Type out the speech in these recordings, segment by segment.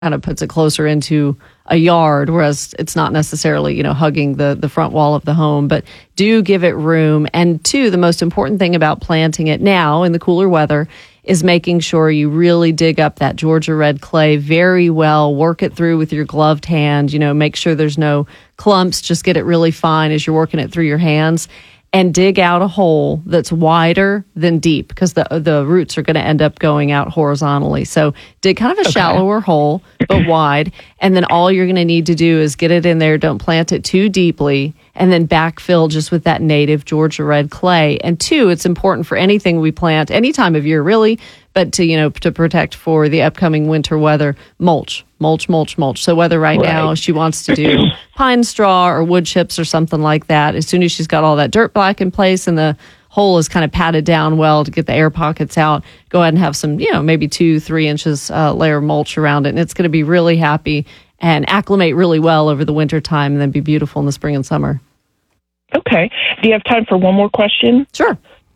kind of puts it closer into a yard, whereas it's not necessarily, hugging the front wall of the home. But do give it room. And two, the most important thing about planting it now in the cooler weather is making sure you really dig up that Georgia red clay very well, work it through with your gloved hand, make sure there's no clumps, just get it really fine as you're working it through your hands. And dig out a hole that's wider than deep, because the roots are going to end up going out horizontally. So dig kind of a shallower hole, but wide. And then all you're going to need to do is get it in there. Don't plant it too deeply. And then backfill just with that native Georgia red clay. And two, it's important for anything we plant any time of year, really, but to protect for the upcoming winter weather, mulch. So whether right now she wants to do pine straw or wood chips or something like that, as soon as she's got all that dirt black in place and the hole is kind of patted down well to get the air pockets out, go ahead and have some, maybe 2-3 inches layer of mulch around it. And it's going to be really happy and acclimate really well over the winter time and then be beautiful in the spring and summer. Okay. Do you have time for one more question? Sure.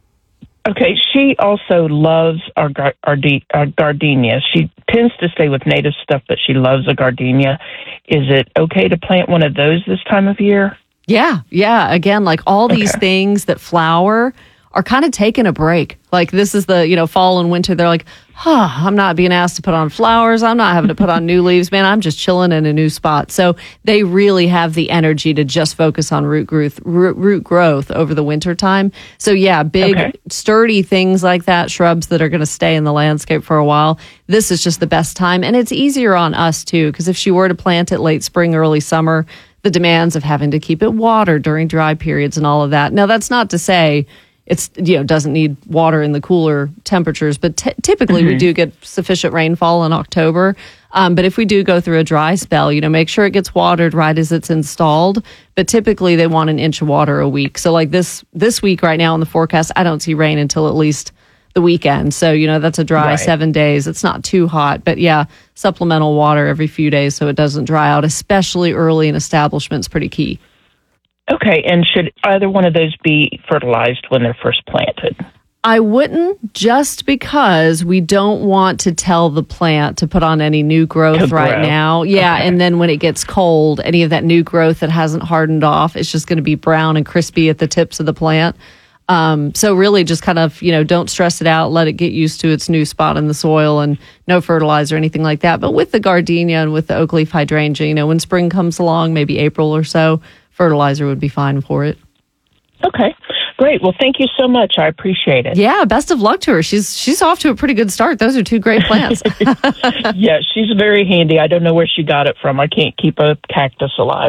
Okay, she also loves our gardenia. She tends to stay with native stuff, but she loves a gardenia. Is it okay to plant one of those this time of year? Yeah. Again, like all these things that flower are kind of taking a break. Like this is the, fall and winter. They're like, I'm not being asked to put on flowers. I'm not having to put on new leaves, man. I'm just chilling in a new spot. So they really have the energy to just focus on root growth over the winter time. So yeah, big, sturdy things like that, shrubs that are going to stay in the landscape for a while. This is just the best time. And it's easier on us too, because if she were to plant it late spring, early summer, the demands of having to keep it watered during dry periods and all of that. Now, that's not to say it's, doesn't need water in the cooler temperatures, but typically we do get sufficient rainfall in October. But if we do go through a dry spell, make sure it gets watered right as it's installed. But typically they want an inch of water a week. So like this week right now in the forecast, I don't see rain until at least the weekend. So, that's a dry 7 days. It's not too hot, but yeah, supplemental water every few days so it doesn't dry out, especially early in establishments, pretty key. Okay, and should either one of those be fertilized when they're first planted? I wouldn't, just because we don't want to tell the plant to put on any new growth right now. Yeah, and then when it gets cold, any of that new growth that hasn't hardened off, it's just going to be brown and crispy at the tips of the plant. So really just kind of, don't stress it out. Let it get used to its new spot in the soil and no fertilizer or anything like that. But with the gardenia and with the oak leaf hydrangea, when spring comes along, maybe April or so, fertilizer would be fine for it. Okay, great. Well, thank you so much. I appreciate it. Yeah, best of luck to her. She's off to a pretty good start. Those are two great plants. Yeah, she's very handy. I don't know where she got it from. I can't keep a cactus alive.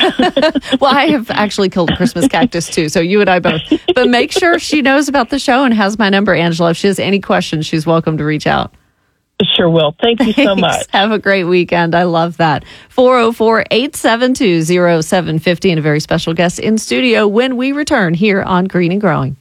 Well, I have actually killed a Christmas cactus too, so you and I both. But make sure she knows about the show and has my number, Angela. If she has any questions, she's welcome to reach out. Sure will. Thank you so much. Have a great weekend. I love that. 404-872-0750 and a very special guest in studio when we return here on Green and Growing.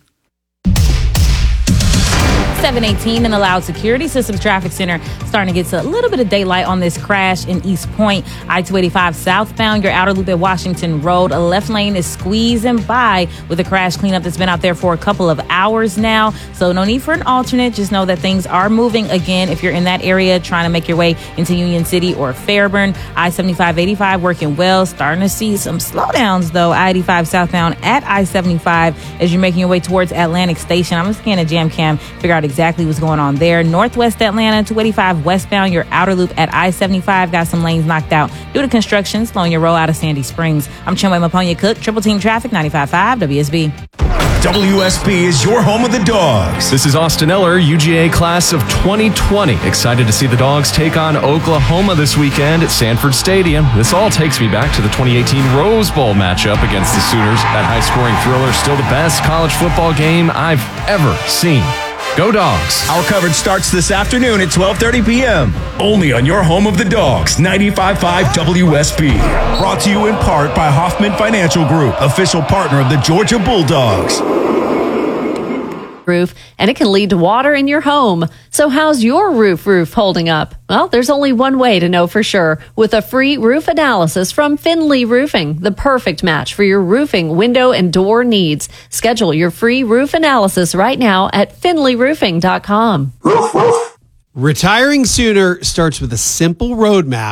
718 in the Loud Security Systems Traffic Center. Starting to get a little bit of daylight on this crash in East Point. I-285 southbound, your outer loop at Washington Road. A left lane is squeezing by with a crash cleanup that's been out there for a couple of hours now. So no need for an alternate. Just know that things are moving again if you're in that area trying to make your way into Union City or Fairburn. I-75-85 working well. Starting to see some slowdowns, though. I-85 southbound at I-75 as you're making your way towards Atlantic Station. I'm going to scan a jam cam, figure out exactly what's going on there. Northwest Atlanta, 285 westbound, your outer loop at I-75 got some lanes knocked out due to construction, slowing your roll out of Sandy Springs. I'm Chinwe Maponya Cook, Triple Team Traffic, 95.5 WSB. WSB is your home of the Dogs. This is Austin Eller, UGA class of 2020. Excited to see the Dogs take on Oklahoma this weekend at Sanford Stadium. This all takes me back to the 2018 Rose Bowl matchup against the Sooners. That high-scoring thriller, still the best college football game I've ever seen. Go Dogs. Our coverage starts this afternoon at 12:30 p.m. Only on your home of the Dogs, 95.5 WSB. Brought to you in part by Hoffman Financial Group, official partner of the Georgia Bulldogs. Roof, and it can lead to water in your home. So how's your roof holding up? Well, there's only one way to know for sure. With a free roof analysis from Finley Roofing, the perfect match for your roofing, window, and door needs. Schedule your free roof analysis right now at finleyroofing.com. Roof, roof. Retiring sooner starts with a simple roadmap